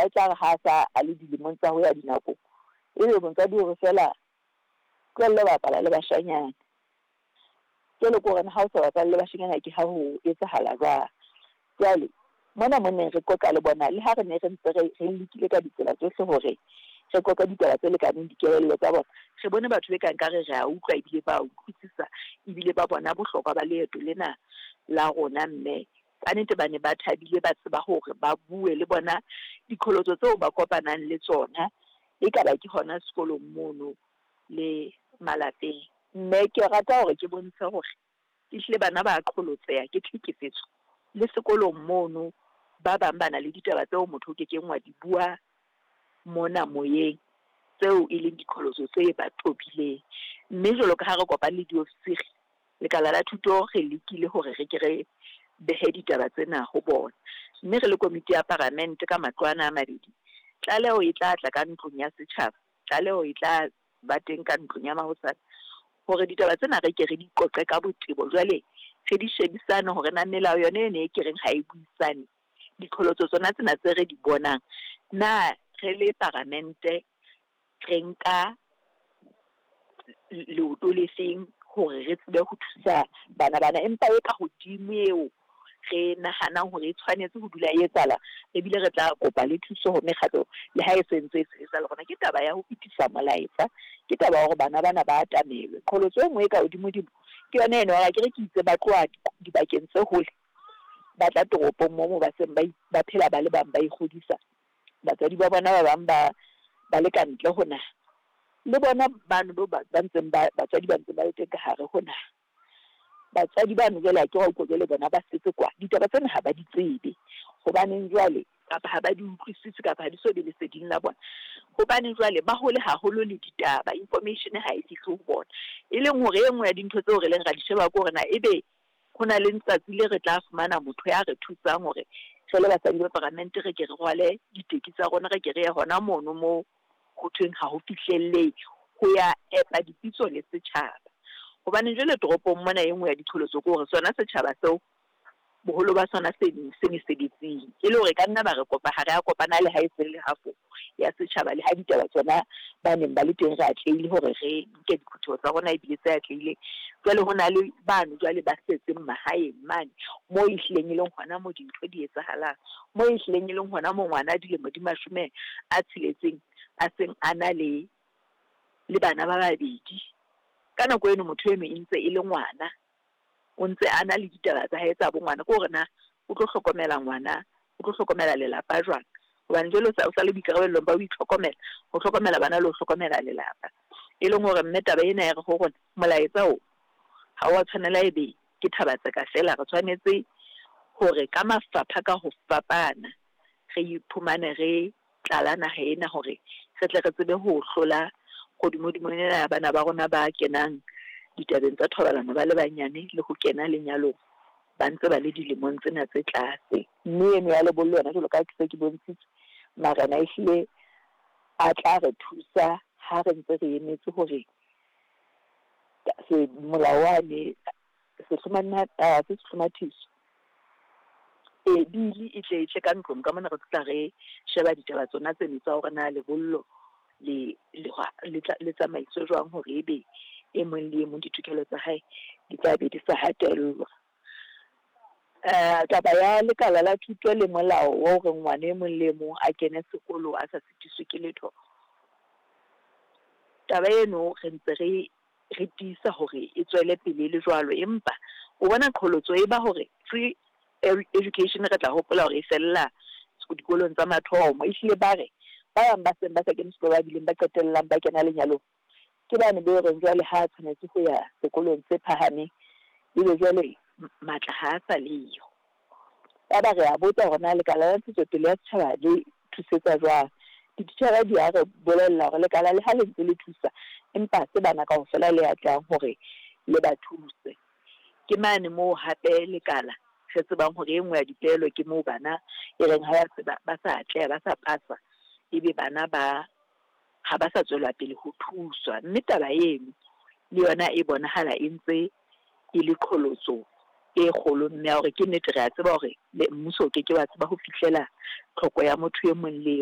e tla re ha sa a le dilemong tsa ho ya dinako ebe motswadi o re fela tlohelle bapala le bashanyana jwale ko rena ha o sa bapala le bashanyana ke ha ho etsahala jwale mona moneng re qoqa le bona le ha re ne re ntse re lekile ka ditsela tsohle hore re qoqa ditaba tse lekaneng dikelello tsa bona re bone batho be kang ka re a utlwa ebile ba utlwisisa ebile ba bona bohlokwa ba leeto lena la rona mme ka nnete ba ne ba thabile ba tseba hore ba bue le bona dikholotso tseo ba kopanang le tsona e ka ba ke hona sekolong mono le malapeng mme ke rata hore ke bontshe hore ehlile bana ba qholotseha ke tlhekefetso le sekolong mono ba bang bana le ditaba tseo motho o ke keng wa di bua mona moyeng tseo e leng dikholotso tse ba tobileng mme jwalo ka ha re kopane le diofisiri lekala la thuto re lekile hore re ke re behe ditaba tsena ho bona mme re le komiti ya Palamente ka matlwana a mabedi tlaleho e tla tla ka ntlong ya setjhaba tlaleho e tla ba teng ka ntlong ya mahosane hore ditaba tsena re ke re di qoqe ka botebo jwale re di shebisane hore na melao yone e ke reng ha e buisane dikholotso tsona tsena tse re di bonang na re le Palamente re nka leoto le feng hore re tsebe ho thusa bana empa e ka hodimo eo re nahanang hore e tshwanetse ho dula e etsahala ebile re tla kopa le thuso ho mekgatlo le ha e sentse e sebetsa le rona ke taba ya ho fetisa molaetsa ke taba ya hore bana ba atamelwe kholotso e nngwe e ka hodimo ke yona eno ga ke re ke itse ba tloa dibakeng tse hole ba tla toropong moo ba seng ba phela ba le bang ba ikgodisa batswadi ba bona ba bang ba le kantle ho naha le bona bano ba ntseng batswadi ba ntse ba le teng ka hare ho naha batswadi bano jwale ha ke wa utlwa le bona ba setse kwa ditaba tsena ha ba di tsebe hobaneng jwale kapa ha ba di utlwisise kapa ha di so be leseding la bona hobaneng jwale ba hole haholo le ditaba information ha e fihle ho bona e leng hore e nngwe ya dintho tseo re leng ra di sheba ko rena ebe ho na le letsatsi le re tla fumana motho ya re thusang hore re le basadi ba Palamente re ke re rwale diteki tsa rona re ke re ye hona mono mo ho thweng ha ho fihlellehe ho ya epa dipitso le setjhaba hobane jwale toropong mona e nngwe ya dikholotso ke hore sona setjhaba seo boholo ba sona se mesebetsing e le hore ka nna ba re kopa ha re a kopana le ha e se le hafo ya setjhaba le ha ditaba tsona ba neng ba le teng re atlehile hore re nke dikhutheho tsa rona ebile tse atlehile jwale ho na le bano jwale ba setseng mahaeng mane mo ehlileng e leng hona mo dintho di etsahalang mo ehlileng e leng hona mo ngwana dilemo di 16 a seng a na le bana ba babedi ka nako eno motho e meng ntse e le ngwana o ntse a na le ditaba tsa hae tsa bongwana ke hore na o tlo hlokomela ngwana o tlo hlokomela lelapa jwang hobane jwale o sa le boikarabellong ba ho itlhokomela ho hlokomela bana le ho hlokomela lelapa e leng hore mme taba ena ya re ho rona molaetsa o ha wa tshwanela ebe ke thabatsa ka fela re tshwanetse hore ka mafapha ka ho fapana re iphumane re tlala naha ena hore re tle re tsebe ho hlola godimo ena ya bana ba rona ba kenang ditabeng tsa thobalano ba le banyane le ho kena lenyalong ba ntse ba le dilemong tsena tse tlase mme eno ya lebollo yona jwalo ka ke se ke bontshitse marena ehlile a tla re thusa ha re ntse re emetse hore molao wane sehlomathiso bili e tle ka ntlong ka mona re tla re sheba ditaba tsona tseno tsa hore na lebollo le tsamaiswe jwang hore ebe e mong le e mong ditokelo tsa hae di tla be di sa hatellwa taba ya lekala la thuto le molao wa hore ngwana e mong le e mong a kene sekolo a sa sitiswe ke letho taba eno re ntse re tiisa hore e tswele pele le jwalo empa o bona qholotso e ba hore free education re tla hopola hore e fella dikolong tsa mathomo ehlile ba re ba bang ba seng ba sa kene sekolo ba bileng ba qetellang ba kena lenyalong ke bane be reng jwale ha tshwanetse ho ya sekolong se phahameng ebe jwale matla ha a sa leyo ba re a botsa hore na lekala la ntshetsopele ya setjhaba le thusetsa jwang ditjhaba di a re bolella hore lekala le ha le ntse le thusa empa se bana kaofela le atlang hore le ba thuse ke mane moo hape lekala re tsebang hore e nngwe ya dipehelo ke moo bana e reng ba sa atleha ba sa pasa ebe bana ha ba sa tswela pele ho thuswa mme taba eno le yona e bonahala e ntse e le qholotso e kgolo mme ya hore ke nnete re a tseba hore mmuso o ke wa tseba ho fihlela tlhoko ya motho e mong le